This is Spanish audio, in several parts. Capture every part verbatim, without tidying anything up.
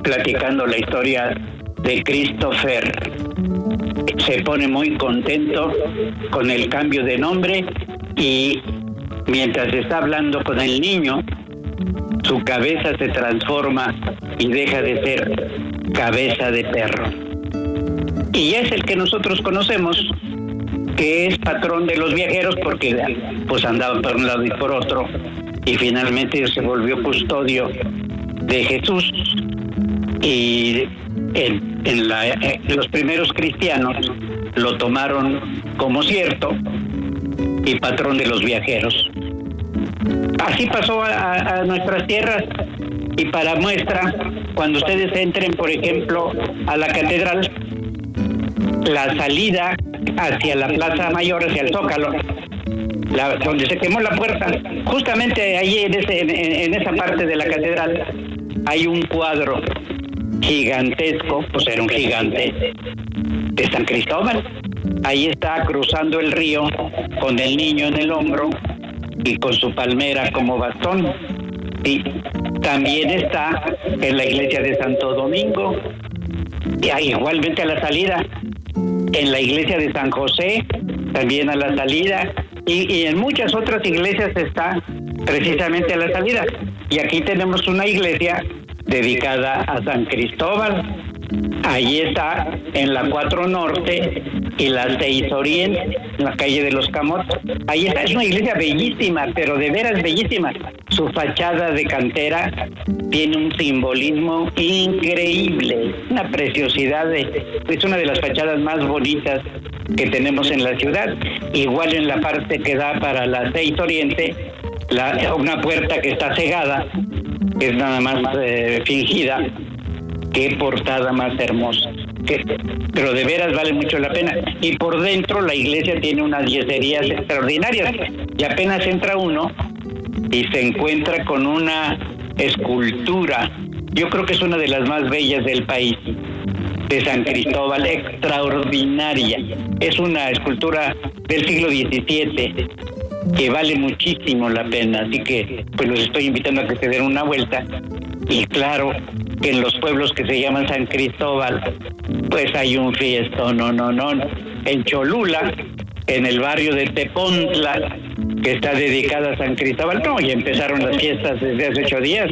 platicando la historia de Christopher. Se pone muy contento con el cambio de nombre y mientras está hablando con el niño, su cabeza se transforma y deja de ser cabeza de perro. Y es el que nosotros conocemos, que es patrón de los viajeros, porque pues andaba por un lado y por otro, y finalmente se volvió custodio de Jesús. Y en, en, la, en los primeros cristianos lo tomaron como cierto y patrón de los viajeros. Así pasó a, a nuestras tierras. Y para muestra, cuando ustedes entren, por ejemplo, a la catedral, la salida hacia la Plaza Mayor, hacia el Zócalo, la, donde se quemó la puerta, justamente ahí en, ese, en, en esa parte de la catedral hay un cuadro gigantesco, pues era un gigante, de San Cristóbal. Ahí está cruzando el río con el niño en el hombro y con su palmera como bastón. Y también está en la iglesia de Santo Domingo, y ahí, igualmente a la salida, en la iglesia de San José, también a la salida, y, y en muchas otras iglesias está precisamente a la salida. Y aquí tenemos una iglesia dedicada a San Cristóbal. Ahí está en la cuatro Norte y la seis Oriente, en la calle de los Camotes. Ahí está, es una iglesia bellísima, pero de veras bellísima. Su fachada de cantera tiene un simbolismo increíble, una preciosidad. De, es una de las fachadas más bonitas que tenemos en la ciudad. Igual en la parte que da para la seis Oriente, la, una puerta que está cegada, que es nada más eh, fingida. Qué portada más hermosa. Que, pero de veras vale mucho la pena. Y por dentro la iglesia tiene unas yeserías extraordinarias. Y apenas entra uno y se encuentra con una escultura, yo creo que es una de las más bellas del país, de San Cristóbal, extraordinaria. Es una escultura del siglo diecisiete que vale muchísimo la pena. Así que pues los estoy invitando a que se den una vuelta. Y claro que en los pueblos que se llaman San Cristóbal, pues hay un fiestón, no, no, no. En Cholula, en el barrio de Tepontla, que está dedicada a San Cristóbal, no, y empezaron las fiestas desde hace ocho días.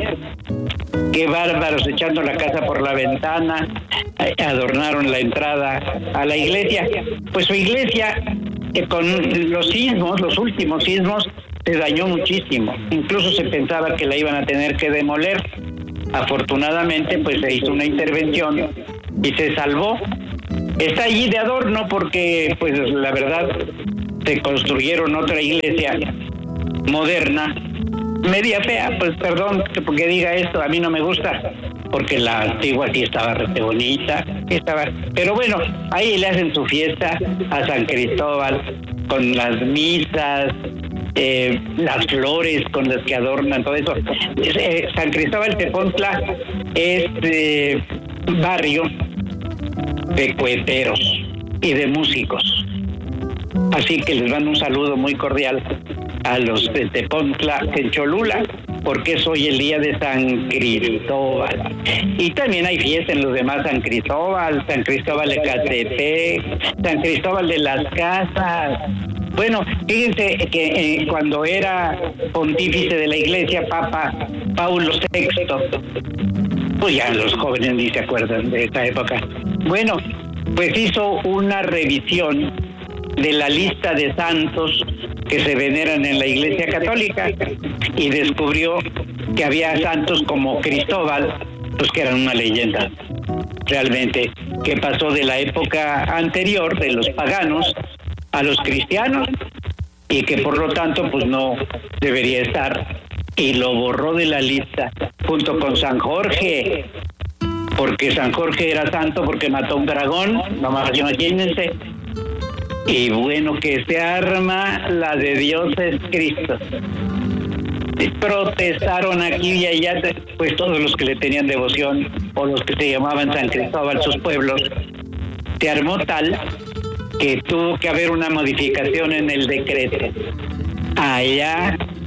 Qué bárbaros, echando la casa por la ventana, adornaron la entrada a la iglesia. Pues su iglesia, que con los sismos, los últimos sismos, se dañó muchísimo. Incluso se pensaba que la iban a tener que demoler. Afortunadamente, pues se hizo una intervención y se salvó. Está allí de adorno porque, pues la verdad, se construyeron otra iglesia moderna, media fea, pues perdón porque diga esto, a mí no me gusta, porque la antigua sí estaba re bonita, estaba, pero bueno, ahí le hacen su fiesta a San Cristóbal, con las misas, eh, las flores con las que adornan todo eso. Eh, San Cristóbal Tepontla es eh, barrio de coheteros y de músicos. Así que les mando un saludo muy cordial a los de Tepontla en Cholula, porque es hoy el día de San Cristóbal. Y también hay fiesta en los demás San Cristóbal, San Cristóbal de Catepec, San Cristóbal de las Casas. Bueno, fíjense que eh, cuando era pontífice de la Iglesia, Papa Paulo sexto, pues ya los jóvenes ni se acuerdan de esa época. Bueno, pues hizo una revisión de la lista de santos que se veneran en la Iglesia Católica y descubrió que había santos como Cristóbal, pues que eran una leyenda realmente, que pasó de la época anterior de los paganos a los cristianos y que por lo tanto pues no debería estar, y lo borró de la lista junto con San Jorge, porque San Jorge era santo porque mató un dragón, nomás imagínense. Y bueno, que se arma la de Dios es Cristo. Protestaron aquí y allá, pues todos los que le tenían devoción, o los que se llamaban San Cristóbal, sus pueblos. Se armó tal que tuvo que haber una modificación en el decreto. Allá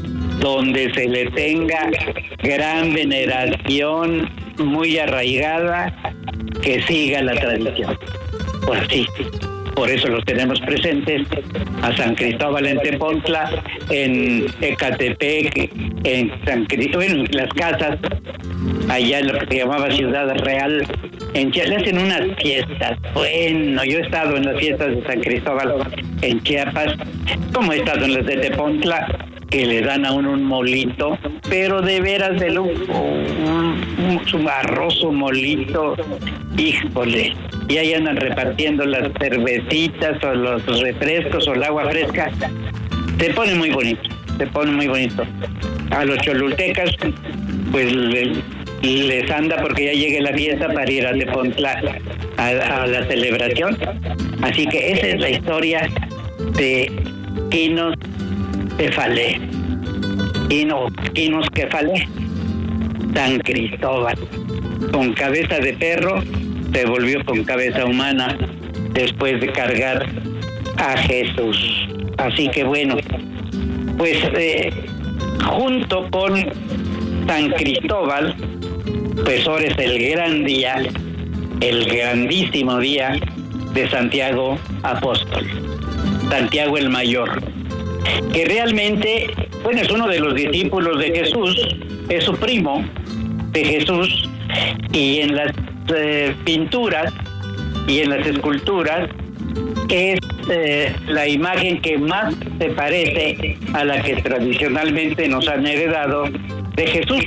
donde se le tenga gran veneración muy arraigada, que siga la tradición. Pues sí, por eso los tenemos presentes a San Cristóbal en Tepontla, en Ecatepec, en San Cristóbal, en las casas, allá en lo que se llamaba Ciudad Real. En Chiapas hacen unas fiestas. Bueno, yo he estado en las fiestas de San Cristóbal en Chiapas, como he estado en las de Tepontla, que le dan a uno un molito, pero de veras de lujo, un, un, un arroz, un molito, híjole, y ahí andan repartiendo las cervecitas o los refrescos o el agua fresca. Se pone muy bonito, se pone muy bonito. A los cholultecas, pues le, les anda porque ya llegue la fiesta para ir a Tepontla a, a la celebración. Así que esa es la historia de Quinos Quefalé. Quino, Quinos Quefalé, San Cristóbal. Con cabeza de perro se volvió con cabeza humana después de cargar a Jesús. Así que bueno, pues eh, junto con San Cristóbal, pues ahora es el gran día, el grandísimo día de Santiago Apóstol, Santiago el Mayor, que realmente, bueno, es uno de los discípulos de Jesús, es su primo de Jesús, y en las eh, pinturas y en las esculturas es eh, la imagen que más se parece a la que tradicionalmente nos han heredado de Jesús,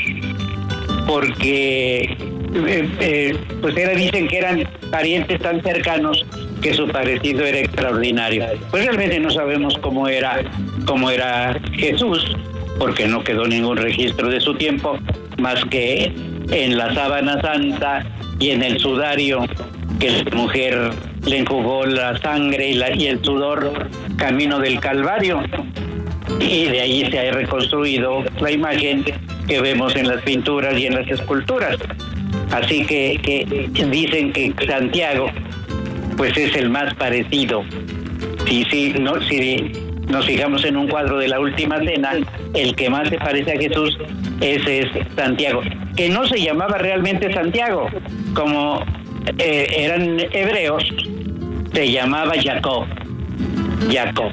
porque eh, eh, pues era, dicen que eran parientes tan cercanos que su parecido era extraordinario. Pues realmente no sabemos cómo era, cómo era Jesús, porque no quedó ningún registro de su tiempo, más que en la sábana santa y en el sudario que la mujer le enjugó la sangre y, la, y el sudor camino del Calvario. Y de ahí se ha reconstruido la imagen que vemos en las pinturas y en las esculturas. Así que, que dicen que Santiago pues es el más parecido. Si, si, no, si nos fijamos en un cuadro de la Última Cena, el que más se parece a Jesús, ese es Santiago, que no se llamaba realmente Santiago, como eh, eran hebreos, se llamaba Jacob, Jacob.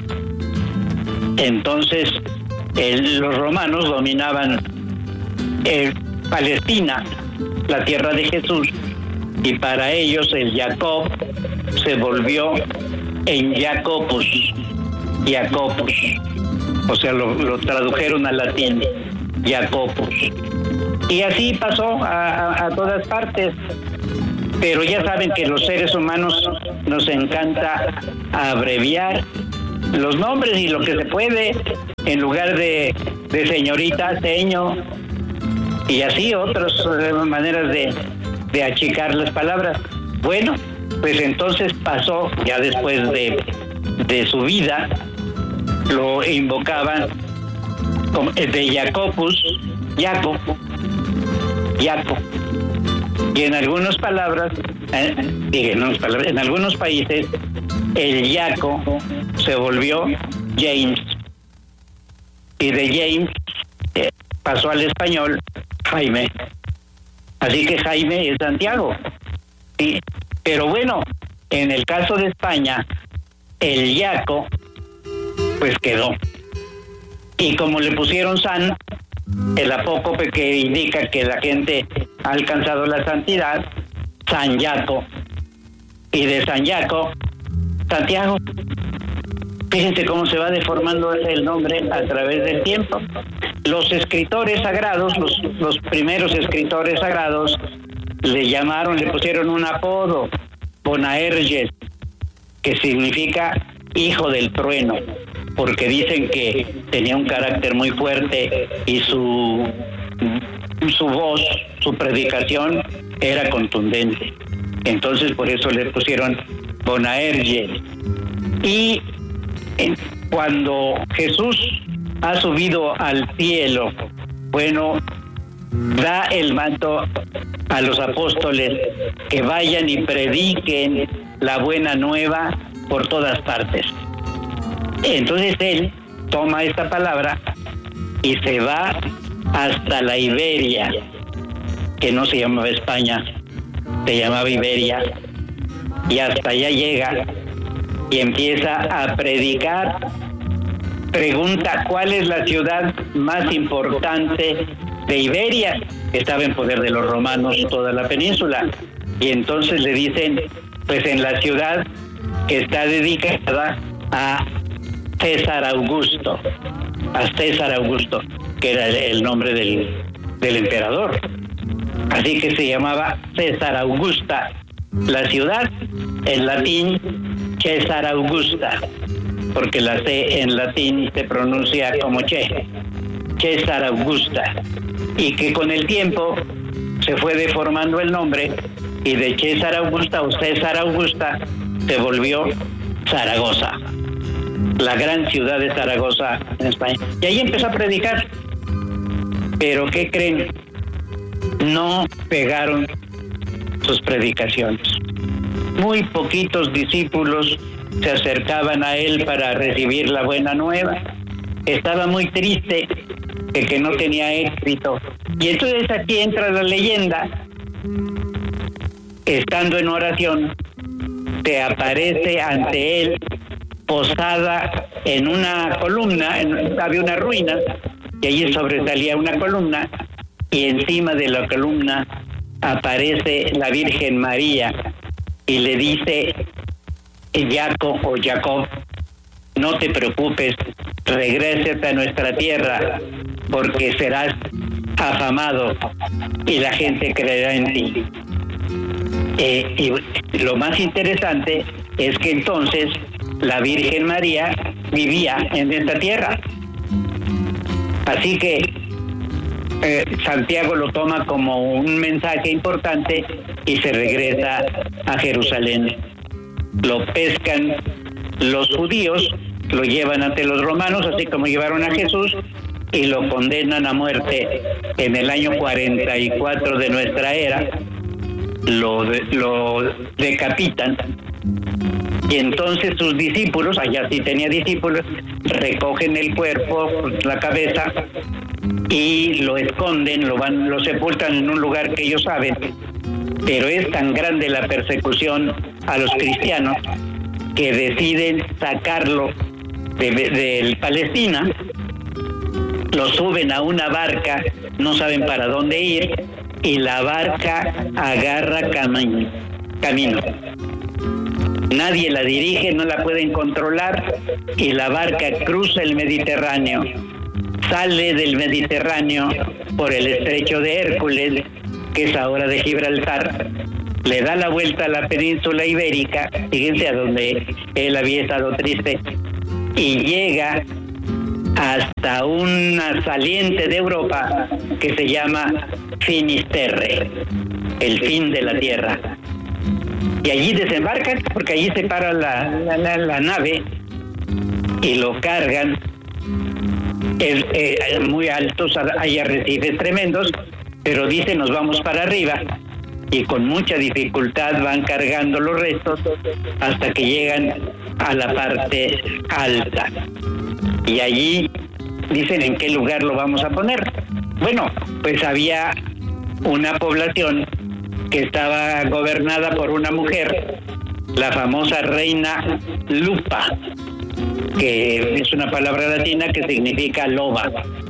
Entonces, el, los romanos dominaban eh, Palestina, la tierra de Jesús, y para ellos el Jacob se volvió en Jacopus, Jacopus, o sea, lo, lo tradujeron al latín, Jacopus. Y así pasó a, a, a todas partes. Pero ya saben que los seres humanos nos encanta abreviar los nombres y lo que se puede, en lugar de, de señorita, seño, y así otras eh, maneras de, de achicar las palabras. Bueno, pues entonces pasó, ya después de, de su vida, lo invocaban como de Jacopus, Jacob, Jacob. Y en algunas palabras, eh, en, unas palabras, en algunos países, el Jaco se volvió James. Y de James eh, pasó al español Jaime. Así que Jaime es Santiago. Sí. Pero bueno, en el caso de España, el Jaco, pues quedó. Y como le pusieron San, el apócope que indica que la gente ha alcanzado la santidad, San Jaco. Y de San Jaco, Santiago. Fíjense cómo se va deformando el nombre a través del tiempo. Los escritores sagrados, los, los primeros escritores sagrados, le llamaron, le pusieron un apodo, Bonaerges, que significa hijo del trueno, porque dicen que tenía un carácter muy fuerte y su, su voz, su predicación era contundente. Entonces por eso le pusieron Bonaerges. Y cuando Jesús ha subido al cielo, bueno, da el manto a los apóstoles que vayan y prediquen la buena nueva por todas partes. Entonces él toma esta palabra y se va hasta la Iberia, que no se llamaba España, se llamaba Iberia, y hasta allá llega y empieza a predicar. Pregunta cuál es la ciudad más importante de Iberia. Estaba en poder de los romanos toda la península, y entonces le dicen, pues en la ciudad que está dedicada a César Augusto, a César Augusto, que era el nombre del, del emperador. Así que se llamaba César Augusta la ciudad, en latín César Augusta, porque la C en latín se pronuncia como Che, César Augusta, y que con el tiempo se fue deformando el nombre, y de César Augusta o César Augusta se volvió Zaragoza, la gran ciudad de Zaragoza en España. Y ahí empezó a predicar. Pero ¿qué creen? No pegaron sus predicaciones. Muy poquitos discípulos se acercaban a él para recibir la buena nueva. Estaba muy triste de que no tenía éxito. Y entonces aquí entra la leyenda. Estando en oración, se aparece ante él posada en una columna, en, había una ruina, y allí sobresalía una columna, y encima de la columna aparece la Virgen María y le dice, Jacob o Jacob, no te preocupes, regrésate a nuestra tierra, porque serás afamado y la gente creerá en ti. Eh, y lo más interesante es que entonces la Virgen María vivía en esta tierra. Así que eh, Santiago lo toma como un mensaje importante y se regresa a Jerusalén. Lo pescan los judíos, lo llevan ante los romanos, así como llevaron a Jesús, y lo condenan a muerte en el año cuarenta y cuatro de nuestra era. Lo, de, lo decapitan, y entonces sus discípulos, allá sí tenía discípulos, recogen el cuerpo, la cabeza, y lo esconden, lo van, lo sepultan en un lugar que ellos saben. Pero es tan grande la persecución a los cristianos que deciden sacarlo de, de, de Palestina, lo suben a una barca, no saben para dónde ir, y la barca agarra camino, camino. Nadie la dirige, no la pueden controlar, y la barca cruza el Mediterráneo, sale del Mediterráneo por el estrecho de Hércules, que es ahora de Gibraltar, le da la vuelta a la península ibérica, fíjense a donde él había estado triste, y llega hasta una saliente de Europa que se llama Finisterre, el fin de la tierra. Y allí desembarcan, porque allí se para la, la, la, la nave y lo cargan. Es, eh, muy altos, hay arrecifes tremendos, pero dicen nos vamos para arriba, y con mucha dificultad van cargando los restos hasta que llegan a la parte alta. Y allí dicen en qué lugar lo vamos a poner. Bueno, pues había una población que estaba gobernada por una mujer, la famosa reina Lupa, que es una palabra latina que significa loba.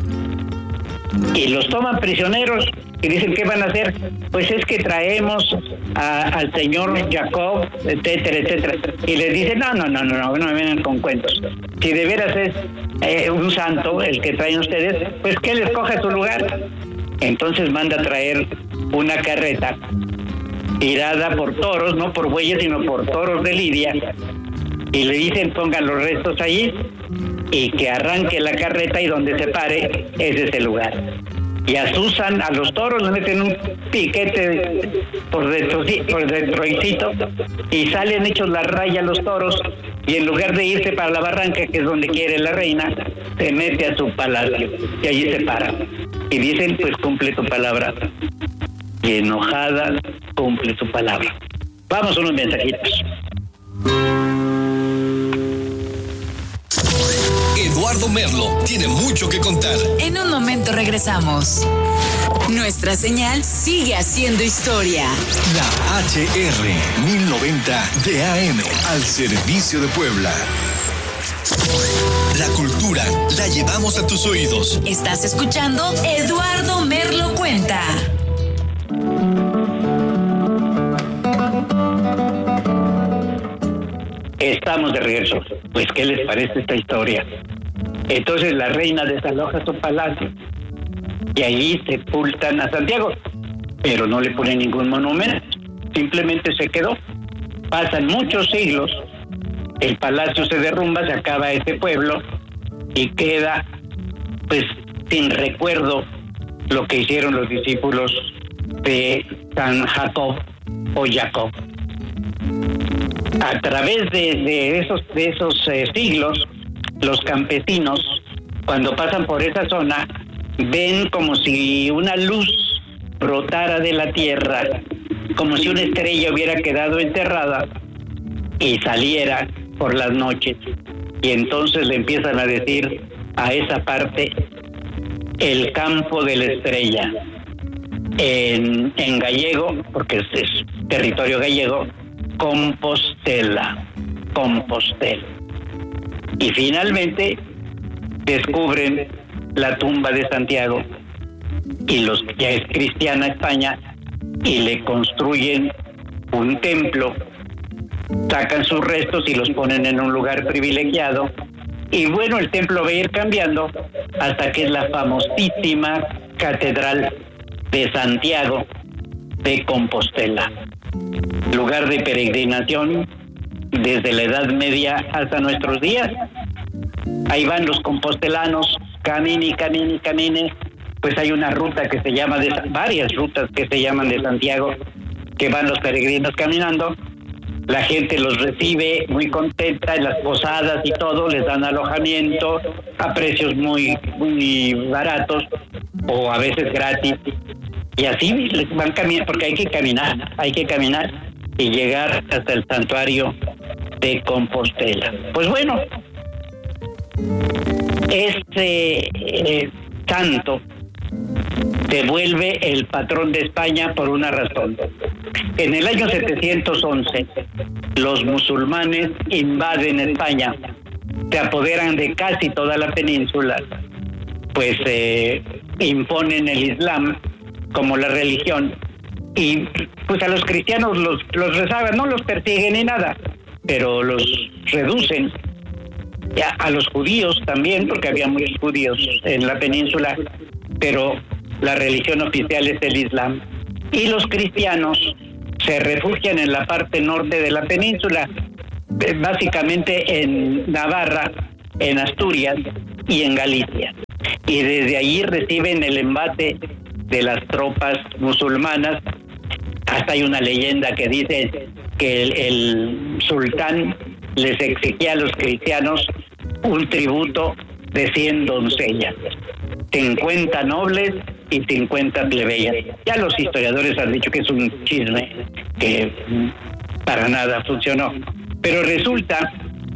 Y los toman prisioneros y dicen, ¿qué van a hacer? Pues es que traemos a, al señor Jacob, etcétera, etcétera. Y les dicen, no, no, no, no, no, no me vengan con cuentos. Si de veras es eh, un santo el que traen ustedes, pues que él escoja su lugar. Entonces manda a traer una carreta tirada por toros, no por bueyes, sino por toros de Lidia. Y le dicen, pongan los restos allí y que arranque la carreta, y donde se pare, ese es el lugar. Y asusan a los toros, le meten un piquete por dentro, por detroicito, y salen hechos la raya los toros, y en lugar de irse para la barranca, que es donde quiere la reina, se mete a su palacio, y allí se para. Y dicen, pues cumple tu palabra. Y enojada, cumple su palabra. Vamos a unos mensajitos. Eduardo Eduardo Merlo tiene mucho que contar. En un momento regresamos. Nuestra señal sigue haciendo historia. La H R mil noventa de A M al servicio de Puebla. La cultura la llevamos a tus oídos. Estás escuchando Eduardo Merlo Cuenta. Estamos de regreso. Pues, ¿qué les parece esta historia? Entonces la reina desaloja su palacio y ahí sepultan a Santiago, pero no le ponen ningún monumento, simplemente se quedó. Pasan muchos siglos, el palacio se derrumba, se acaba ese pueblo y queda pues sin recuerdo lo que hicieron los discípulos de San Jacob o Jacob. A través de, de esos, de esos eh, siglos, los campesinos, cuando pasan por esa zona, ven como si una luz brotara de la tierra, como si una estrella hubiera quedado enterrada y saliera por las noches. Y entonces le empiezan a decir a esa parte el campo de la estrella. En, en gallego, porque es, es territorio gallego, Compostela, Compostela. Y finalmente descubren la tumba de Santiago y los ya es cristiana España y le construyen un templo, sacan sus restos y los ponen en un lugar privilegiado y bueno, el templo va a ir cambiando hasta que es la famosísima Catedral de Santiago de Compostela, lugar de peregrinación desde la Edad Media hasta nuestros días. Ahí van los compostelanos, camine y camine y camine. Pues hay una ruta que se llama, de varias rutas que se llaman de Santiago, que van los peregrinos caminando. La gente los recibe muy contenta en las posadas y todo, les dan alojamiento a precios muy, muy baratos o a veces gratis. Y así les van caminando, porque hay que caminar, hay que caminar y llegar hasta el santuario de Compostela. Pues bueno, este eh, santo se vuelve el patrón de España por una razón. En el año setecientos once, los musulmanes invaden España, se apoderan de casi toda la península, pues eh, imponen el Islam como la religión y pues a los cristianos los, los rezagan, no los persiguen ni nada, pero los reducen. Ya, a los judíos también, porque había muchos judíos en la península, pero la religión oficial es el Islam. Y los cristianos se refugian en la parte norte de la península, básicamente en Navarra, en Asturias y en Galicia. Y desde allí reciben el embate de las tropas musulmanas. Hasta hay una leyenda que dice que el, el sultán les exigía a los cristianos un tributo de cien doncellas, cincuenta nobles y cincuenta plebeyas. Ya los historiadores han dicho que es un chisme que para nada funcionó. Pero resulta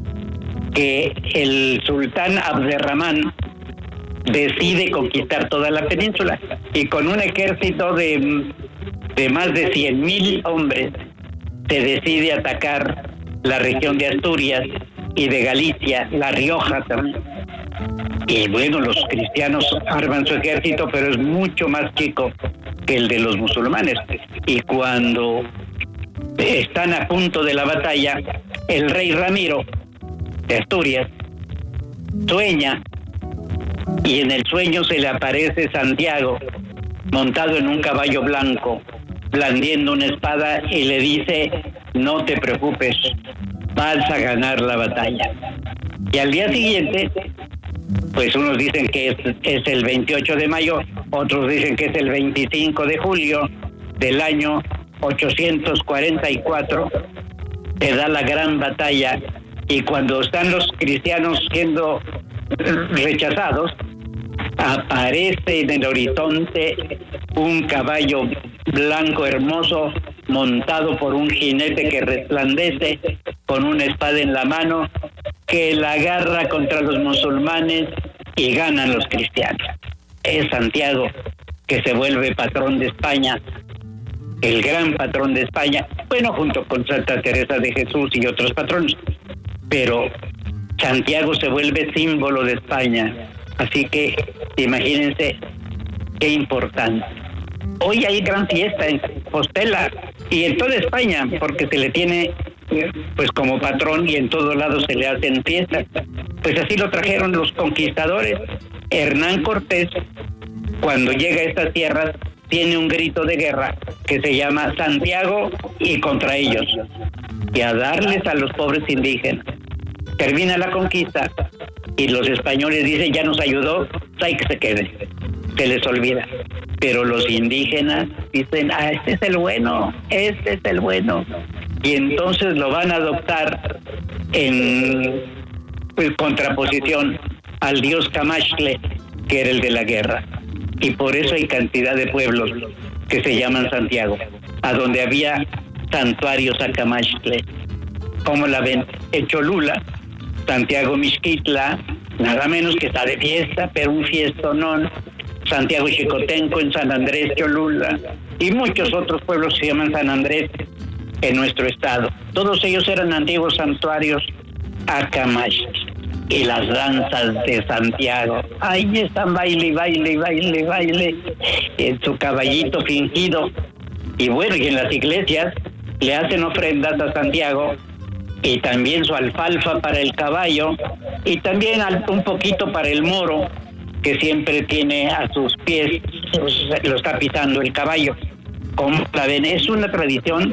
que el sultán Abderramán decide conquistar toda la península y con un ejército de, de más de cien mil hombres se decide atacar la región de Asturias y de Galicia, La Rioja también. Y bueno, los cristianos arman su ejército, pero es mucho más chico que el de los musulmanes. Y cuando están a punto de la batalla, el rey Ramiro de Asturias sueña y en el sueño se le aparece Santiago montado en un caballo blanco, blandiendo una espada y le dice: no te preocupes, vas a ganar la batalla. Y al día siguiente, pues unos dicen que es, es el veintiocho de mayo, otros dicen que es el veinticinco de julio del año ochocientos cuarenta y cuatro, se da la gran batalla y cuando están los cristianos siendo rechazados, aparece en el horizonte un caballo blanco hermoso montado por un jinete que resplandece con una espada en la mano que la guerra contra los musulmanes y ganan los cristianos. Es Santiago que se vuelve patrón de España, el gran patrón de España, bueno, junto con Santa Teresa de Jesús y otros patrones, pero Santiago se vuelve símbolo de España, así que imagínense qué importante. Hoy hay gran fiesta en Compostela y en toda España, porque se le tiene pues como patrón y en todos lados se le hacen fiestas. Pues así lo trajeron los conquistadores. Hernán Cortés, cuando llega a estas tierras, tiene un grito de guerra que se llama Santiago y contra ellos, y a darles a los pobres indígenas. Termina la conquista y los españoles dicen, ya nos ayudó, hay que se quede, se les olvida. Pero los indígenas dicen, ah, este es el bueno, este es el bueno. Y entonces lo van a adoptar en pues, contraposición al dios Camaxtle, que era el de la guerra. Y por eso hay cantidad de pueblos que se llaman Santiago, a donde había santuarios a Camaxtle. ¿Cómo la ven? En Cholula, Santiago Mixquitla, nada menos que está de fiesta, pero un fiestonón. Santiago Xicotenco en San Andrés Cholula, y muchos otros pueblos se llaman San Andrés en nuestro estado. Todos ellos eran antiguos santuarios a Camaxtle. Y las danzas de Santiago, ahí están baile, baile, baile, baile, en su caballito fingido. Y bueno, y en las iglesias le hacen ofrendas a Santiago, y también su alfalfa para el caballo, y también un poquito para el moro, que siempre tiene a sus pies, lo está pisando el caballo. Como la ven, es una tradición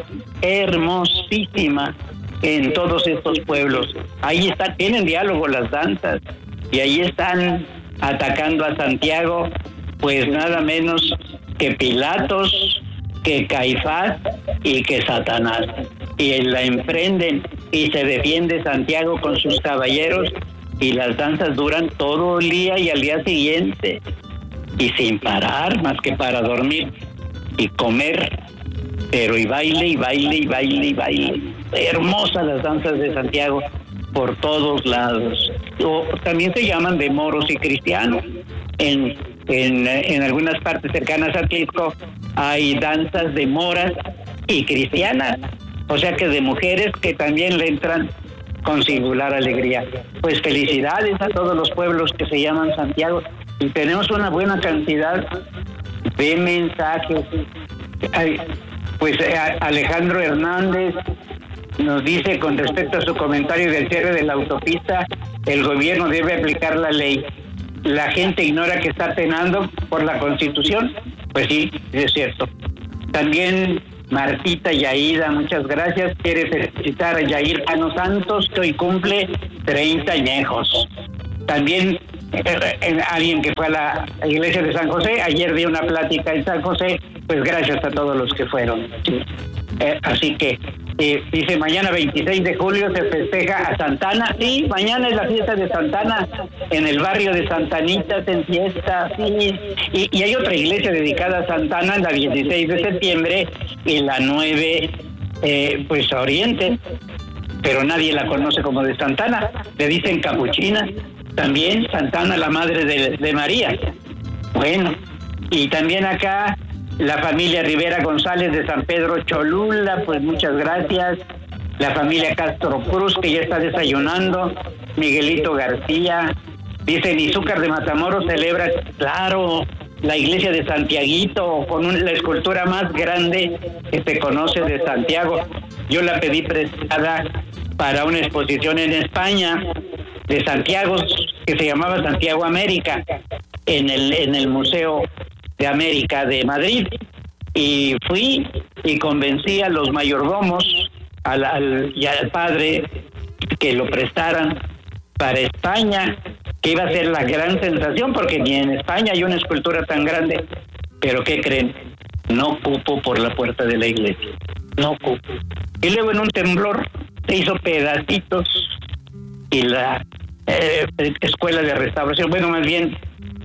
hermosísima en todos estos pueblos. Ahí está, tienen diálogo las danzas, y ahí están atacando a Santiago, pues nada menos que Pilatos, que Caifás y que Satanás. Y la emprenden y se defiende Santiago con sus caballeros, y las danzas duran todo el día y al día siguiente, y sin parar más que para dormir y comer, pero y baile, y baile, y baile, y baile. Hermosas las danzas de Santiago por todos lados. O también se llaman de moros y cristianos. En, en, en algunas partes cercanas a Tlisco hay danzas de moras y cristianas, o sea que de mujeres que también le entran con singular alegría. Pues felicidades a todos los pueblos que se llaman Santiago, y tenemos una buena cantidad de mensajes. Ay, pues Alejandro Hernández nos dice, con respecto a su comentario del cierre de la autopista, el gobierno debe aplicar la ley. La gente ignora que está penando por la Constitución. Pues sí, es cierto. También Martita Yaida, muchas gracias. Quiere felicitar a Yair Cano Santos, que hoy cumple treinta añejos. También eh, alguien que fue a la iglesia de San José, ayer dio una plática en San José, pues gracias a todos los que fueron. Eh, así que eh, dice, mañana veintiséis de julio se festeja a Santana. Sí, mañana es la fiesta de Santana en el barrio de Santanitas, en fiesta, sí. Y, y hay otra iglesia dedicada a Santana, la dieciséis de septiembre, y la nueve, eh, pues a Oriente, pero nadie la conoce como de Santana, le dicen Capuchina. También Santana, la madre de, de María. Bueno, y también acá la familia Rivera González de San Pedro Cholula, pues muchas gracias. La familia Castro Cruz, que ya está desayunando. Miguelito García, dice, Izúcar de Matamoros celebra, claro, la iglesia de Santiaguito, con una, la escultura más grande que se conoce de Santiago. Yo la pedí prestada para una exposición en España de Santiago, que se llamaba Santiago América, en el, en el Museo de América de Madrid, y fui y convencí a los mayordomos al, al, y al padre que lo prestaran para España, que iba a ser la gran sensación, porque ni en España hay una escultura tan grande. Pero ¿qué creen? No cupo por la puerta de la iglesia, no cupo. Y luego en un temblor se hizo pedacitos, y la eh, escuela de restauración, bueno, más bien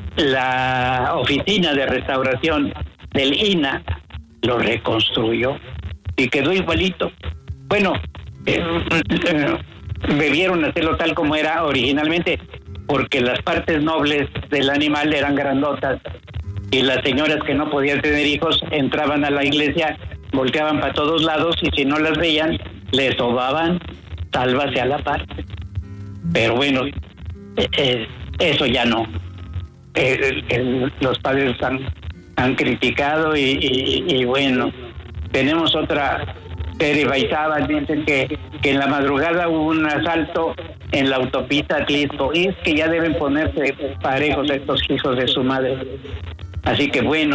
la oficina de restauración del I N A lo reconstruyó y quedó igualito. Bueno, eh, eh, debieron hacerlo tal como era originalmente, porque las partes nobles del animal eran grandotas y las señoras que no podían tener hijos entraban a la iglesia, volteaban para todos lados y si no las veían, les sobaban, sálvase a la parte. Pero bueno, eh, eso ya no. Eh, eh, los padres han, han criticado y, y, y bueno, tenemos otra serie Baizaba, dicen que, que en la madrugada hubo un asalto en la autopista Atlisco, y es que ya deben ponerse parejos estos hijos de su madre. Así que bueno,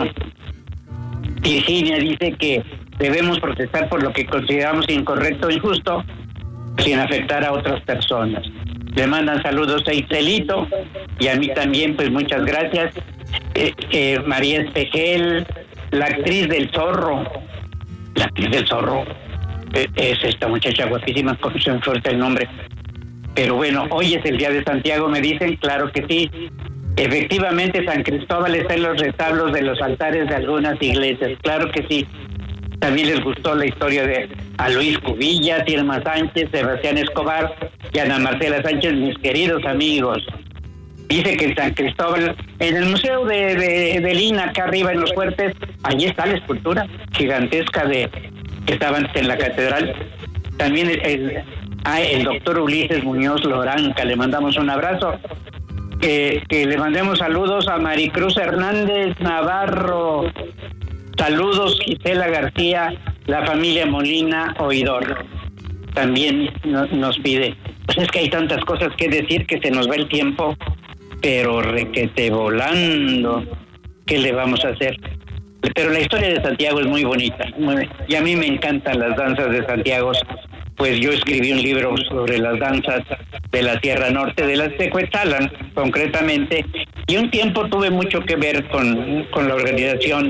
Virginia dice que debemos protestar por lo que consideramos incorrecto e injusto, sin afectar a otras personas. Le mandan saludos a Itzelito y a mí también, pues muchas gracias. Eh, eh, María Espejel, la actriz del Zorro, la actriz del Zorro, eh, es esta muchacha guapísima, con se me fuerte el nombre. Pero bueno, hoy es el día de Santiago, me dicen, claro que sí. Efectivamente, San Cristóbal está en los retablos de los altares de algunas iglesias, claro que sí. También les gustó la historia de a Luis Cubillas, Irma Sánchez, Sebastián Escobar y Ana Marcela Sánchez, mis queridos amigos. Dice que en San Cristóbal, en el Museo de, de, de Lina, acá arriba en los fuertes, allí está la escultura gigantesca de que estaba antes en la catedral. También el, el, ah, el doctor Ulises Muñoz Loranca, le mandamos un abrazo. Que, que le mandemos saludos a Maricruz Hernández Navarro. Saludos, Gisela García, la familia Molina Oidor. También no, nos pide. Pues es que hay tantas cosas que decir que se nos va el tiempo, pero requete volando. ¿Qué le vamos a hacer? Pero la historia de Santiago es muy bonita. Muy, y a mí me encantan las danzas de Santiago. Pues yo escribí un libro sobre las danzas de la Sierra Norte, de las de Cuetzalan, concretamente. Y un tiempo tuve mucho que ver con, con la organización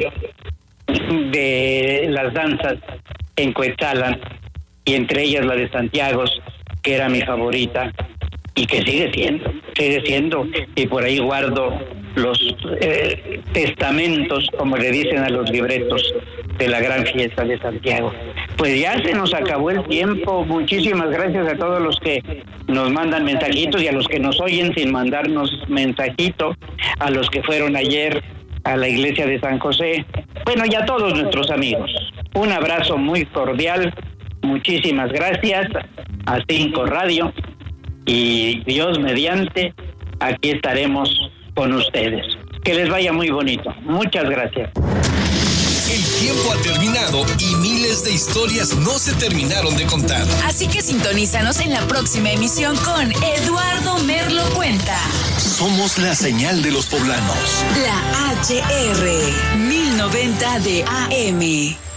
de las danzas en Cuetzalan, y entre ellas la de Santiago, que era mi favorita y que sigue siendo, sigue siendo, y por ahí guardo los eh, testamentos, como le dicen a los libretos de la gran fiesta de Santiago. Pues ya se nos acabó el tiempo. Muchísimas gracias a todos los que nos mandan mensajitos y a los que nos oyen sin mandarnos mensajito, a los que fueron ayer a la iglesia de San José, bueno, y a todos nuestros amigos. Un abrazo muy cordial, muchísimas gracias a Cinco Radio, y Dios mediante, aquí estaremos con ustedes. Que les vaya muy bonito. Muchas gracias. El tiempo ha terminado y miles de historias no se terminaron de contar. Así que sintonízanos en la próxima emisión con Eduardo Merlo Cuenta. Somos la señal de los poblanos. La H R mil noventa de A M.